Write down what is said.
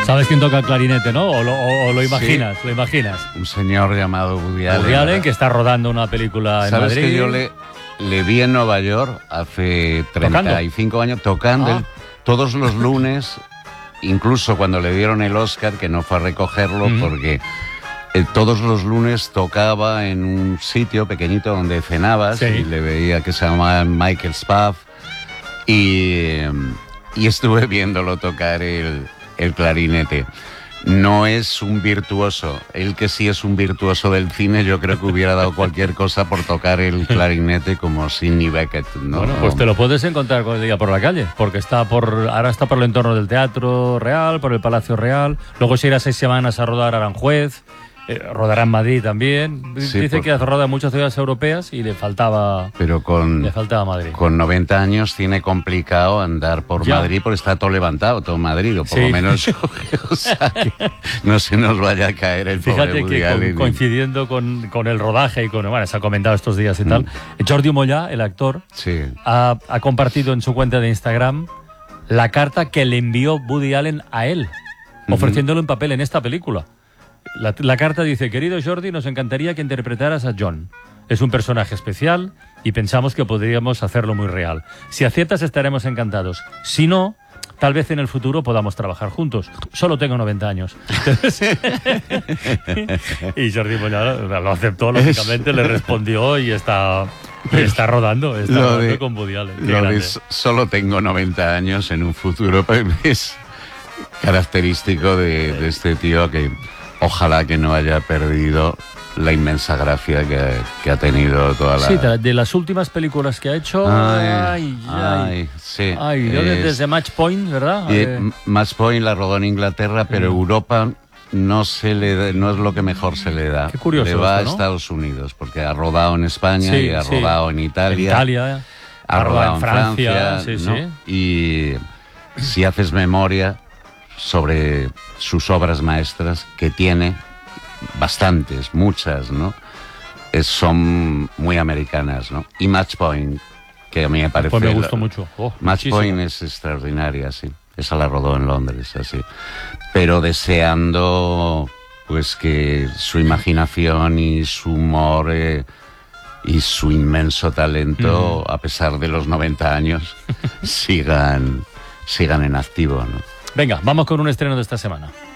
¿Sabes quién toca el clarinete, no? ¿O lo imaginas? Sí. ¿Lo imaginas? Un señor llamado Woody Allen. Woody Allen, que está rodando una película en Madrid. ¿Sabes que yo le vi en Nueva York hace 35 años tocando todos los lunes, incluso cuando le dieron el Oscar, que no fue a recogerlo, porque todos los lunes tocaba en un sitio pequeñito donde cenabas, y le veía, que se llamaba Michael's Pub, y estuve viéndolo tocar el clarinete. No es un virtuoso. Él, que sí es un virtuoso del cine, yo creo que hubiera dado cualquier cosa por tocar el clarinete como Sidney Bechet, ¿no? Bueno, pues te lo puedes encontrar cualquier día por la calle, porque ahora está por el entorno del Teatro Real, por el Palacio Real. Luego se irá 6 semanas a rodar a Aranjuez. Rodará en Madrid también. Sí, dice que ha rodado en muchas ciudades europeas y le faltaba Madrid. Con 90 años tiene complicado andar por Madrid, porque está todo levantado, todo Madrid, o por lo menos o sea, que no se nos vaya a caer el pobre Woody Allen. Fíjate que coincidiendo con el rodaje y bueno, se ha comentado estos días y tal, Jordi Mollà, el actor, ha compartido en su cuenta de Instagram la carta que le envió Woody Allen a él, ofreciéndolo en papel en esta película. La carta dice: querido Jordi, nos encantaría que interpretaras a John. Es un personaje especial y pensamos que podríamos hacerlo muy real. Si aciertas, estaremos encantados. Si no, tal vez en el futuro podamos trabajar juntos. Solo tengo 90 años. Y Jordi Mollà lo aceptó, lógicamente, le respondió y está rodando con Woody Allen. Solo tengo 90 años, en un futuro, pues, es característico de este tío, que ojalá que no haya perdido la inmensa gracia que ha tenido toda la... Sí, de las últimas películas que ha hecho... Desde Match Point, ¿verdad? Match Point la rodó en Inglaterra, pero Europa no es lo que mejor se le da. Qué curioso. Le va esto, ¿no? a Estados Unidos, porque ha rodado en España y ha rodado en Italia. Ha rodado en Francia, ¿no? Y si haces memoria sobre sus obras maestras, que tiene bastantes, muchas, ¿no? Son muy americanas, ¿no? Y Match Point, que a mí me parece... Pues me gustó mucho. Match Point es extraordinaria, sí. Esa la rodó en Londres, así. Pero deseando, pues, que su imaginación y su humor y su inmenso talento, a pesar de los 90 años, sigan en activo, ¿no? Venga, vamos con un estreno de esta semana.